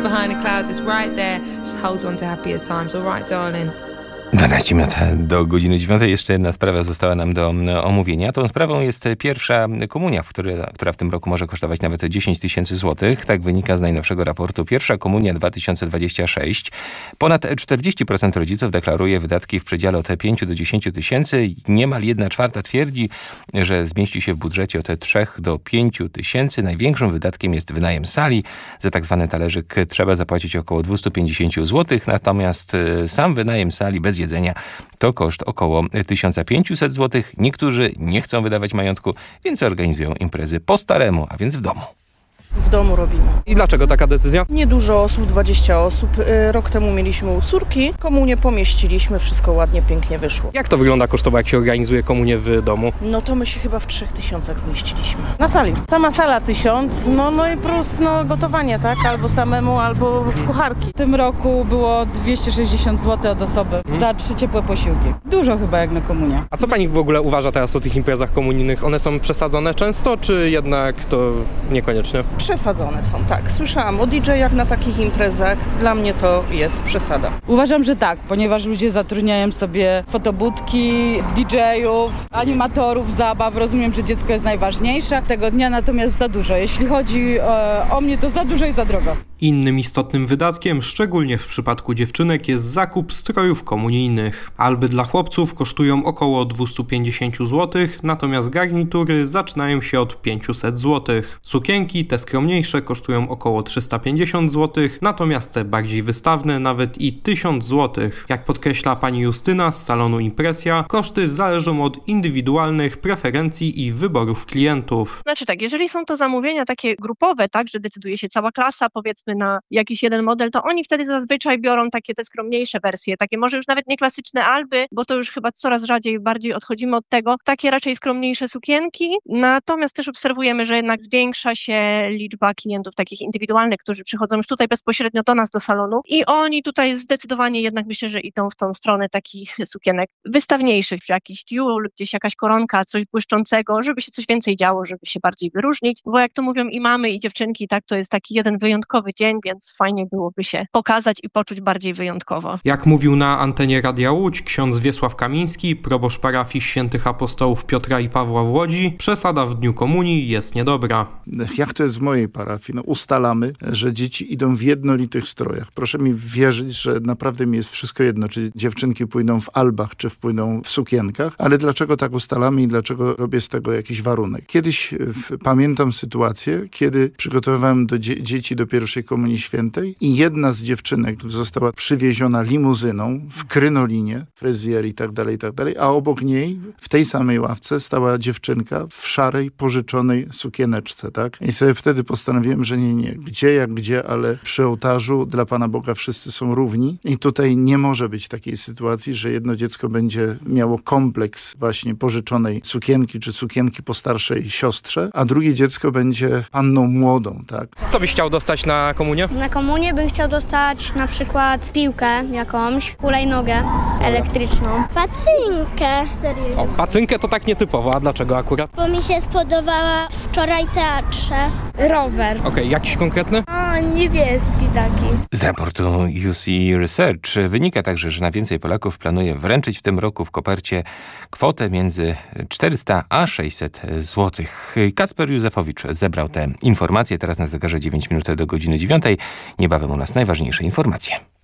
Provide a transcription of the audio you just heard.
behind the clouds, it's right there. Just hold on to happier times. All right, darling. 12 minut do godziny 9. Jeszcze jedna sprawa została nam do omówienia. Tą sprawą jest pierwsza komunia, która w tym roku może kosztować nawet 10 000 złotych. Tak wynika z najnowszego raportu Pierwsza Komunia 2026. Ponad 40% rodziców deklaruje wydatki w przedziale od 5 do 10 tysięcy. Niemal 1/4 twierdzi, że zmieści się w budżecie od 3 do 5 tysięcy. Największym wydatkiem jest wynajem sali. Za tak zwany talerzyk trzeba zapłacić około 250 złotych. Natomiast sam wynajem sali bez jedzenia to koszt około 1500 zł. Niektórzy nie chcą wydawać majątku, więc organizują imprezy po staremu, a więc w domu. W domu robimy. I dlaczego taka decyzja? Niedużo osób, 20 osób. Rok temu mieliśmy u córki. Komunię pomieściliśmy, wszystko ładnie, pięknie wyszło. Jak to wygląda kosztowo, jak się organizuje komunię w domu? No to my się chyba w 3000 zmieściliśmy. Na sali. Sama sala 1000, no i plus gotowanie, tak? Albo samemu, albo kucharki. W tym roku było 260 zł od osoby za 3 ciepłe posiłki. Dużo chyba jak na komunię. A co pani w ogóle uważa teraz o tych imprezach komunijnych? One są przesadzone często, czy jednak to niekoniecznie? Przesadzone są, tak. Słyszałam o DJ-ach na takich imprezach. Dla mnie to jest przesada. Uważam, że tak, ponieważ ludzie zatrudniają sobie fotobudki, DJ-ów, animatorów, zabaw. Rozumiem, że dziecko jest najważniejsze tego dnia, natomiast za dużo. Jeśli chodzi o mnie, to za dużo i za drogo. Innym istotnym wydatkiem, szczególnie w przypadku dziewczynek, jest zakup strojów komunijnych. Alby dla chłopców kosztują około 250 zł, natomiast garnitury zaczynają się od 500 zł. Sukienki, te skromniejsze, kosztują około 350 zł, natomiast te bardziej wystawne nawet i 1000 zł. Jak podkreśla pani Justyna z salonu Impresja, koszty zależą od indywidualnych preferencji i wyborów klientów. Znaczy tak, jeżeli są to zamówienia takie grupowe, tak, że decyduje się cała klasa, powiedzmy na jakiś jeden model, to oni wtedy zazwyczaj biorą takie te skromniejsze wersje, takie może już nawet nie klasyczne alby, bo to już chyba coraz rzadziej bardziej odchodzimy od tego, takie raczej skromniejsze sukienki, natomiast też obserwujemy, że jednak zwiększa się liczba klientów takich indywidualnych, którzy przychodzą już tutaj bezpośrednio do nas do salonu i oni tutaj zdecydowanie jednak myślę, że idą w tą stronę takich sukienek wystawniejszych, jakiś tiul, gdzieś jakaś koronka, coś błyszczącego, żeby się coś więcej działo, żeby się bardziej wyróżnić, bo jak to mówią i mamy i dziewczynki, tak, to jest taki jeden wyjątkowy dzień, więc fajnie byłoby się pokazać i poczuć bardziej wyjątkowo. Jak mówił na antenie Radia Łódź ksiądz Wiesław Kamiński, proboszcz parafii świętych apostołów Piotra i Pawła w Łodzi, przesada w dniu komunii jest niedobra. Jak to jest w mojej parafii? No, ustalamy, że dzieci idą w jednolitych strojach. Proszę mi wierzyć, że naprawdę mi jest wszystko jedno, czy dziewczynki pójdą w albach, czy pójdą w sukienkach, ale dlaczego tak ustalamy i dlaczego robię z tego jakiś warunek? Kiedyś pamiętam sytuację, kiedy przygotowywałem dzieci do pierwszej Komunii Świętej i jedna z dziewczynek została przywieziona limuzyną w krynolinie, fryzjer i tak dalej, a obok niej w tej samej ławce stała dziewczynka w szarej, pożyczonej sukieneczce, tak? I sobie wtedy postanowiłem, że nie, gdzie, ale przy ołtarzu dla Pana Boga wszyscy są równi i tutaj nie może być takiej sytuacji, że jedno dziecko będzie miało kompleks właśnie pożyczonej sukienki, czy sukienki po starszej siostrze, a drugie dziecko będzie panną młodą, tak? Co byś chciał dostać na komunię? Na komunię bym chciał dostać na przykład piłkę jakąś, hulajnogę elektryczną. Pacynkę. O, pacynkę to tak nietypowo, a dlaczego akurat? Bo mi się spodobała wczoraj teatrze. Rower. Okej, jakiś konkretny? O, niebieski taki. Z raportu UC Research wynika także, że na więcej Polaków planuje wręczyć w tym roku w kopercie kwotę między 400 a 600 zł. Kacper Józefowicz zebrał te informacje. Teraz na zegarze 9 minut do godziny 9. Niebawem u nas najważniejsze informacje.